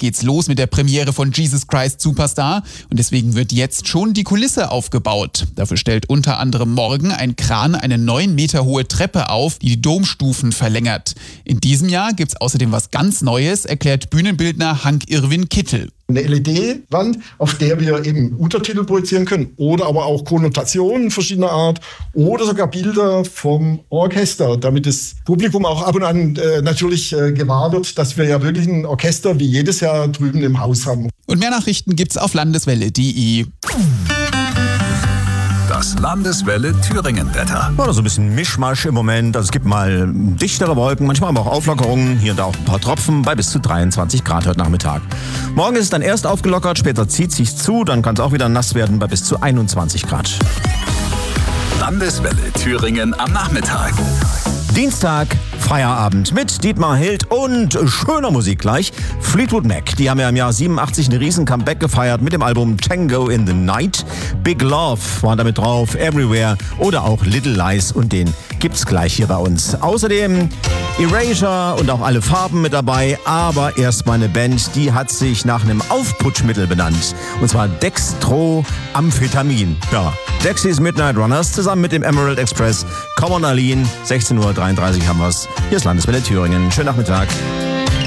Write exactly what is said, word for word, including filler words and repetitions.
geht's los mit der Premiere von Jesus Christ Superstar und deswegen wird jetzt schon die Kulisse aufgebaut. Dafür stellt unter anderem morgen ein Kran eine neun Meter hohe Treppe auf, die die Domstufen verlängert. In diesem Jahr gibt's außerdem was ganz Neues, erklärt Bühnenbildner Hank-Irwin Kittel. Eine L E D-Wand, auf der wir eben Untertitel projizieren können oder aber auch Konnotationen verschiedener Art oder sogar Bilder vom Orchester, damit das Publikum auch ab und an äh, natürlich äh, gewahr wird, dass wir ja wirklich ein Orchester wie jedes Jahr drüben im Haus haben. Und mehr Nachrichten gibt's auf landeswelle punkt de. Das Landeswelle Thüringen-Wetter. Oder so ein bisschen Mischmasch im Moment. Also es gibt mal dichtere Wolken, manchmal aber auch Auflockerungen. Hier und da auch ein paar Tropfen bei bis zu dreiundzwanzig Grad heute Nachmittag. Morgen ist es dann erst aufgelockert, später zieht es sich zu. Dann kann es auch wieder nass werden bei bis zu einundzwanzig Grad. Landeswelle Thüringen am Nachmittag. Dienstag, Feierabend mit Dietmar Hild und schöner Musik gleich. Fleetwood Mac, die haben ja im Jahr siebenundachtzig einen riesen Comeback gefeiert mit dem Album Tango in the Night. Big Love waren damit drauf, Everywhere oder auch Little Lies und den gibt's gleich hier bei uns. Außerdem Erasure und auch alle Farben mit dabei, aber erstmal eine Band, die hat sich nach einem Aufputschmittel benannt. Und zwar Dextroamphetamin. Ja, Dexys Midnight Runners zusammen mit dem Emerald Express. Come on Aline, sechzehn Uhr dreiunddreißig haben wir's. Hier ist Landeswelle Thüringen. Schönen Nachmittag.